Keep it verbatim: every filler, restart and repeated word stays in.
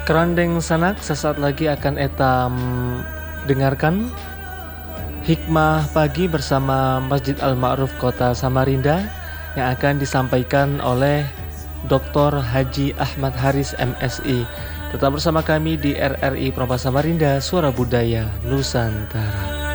Kerandeng sanak sesaat lagi akan etam dengarkan hikmah pagi bersama Masjid Al-Ma'ruf Kota Samarinda yang akan disampaikan oleh doktor Haji Ahmad Haris M Si. Tetap bersama kami di R R I Propa Samarinda, Suara Budaya Nusantara.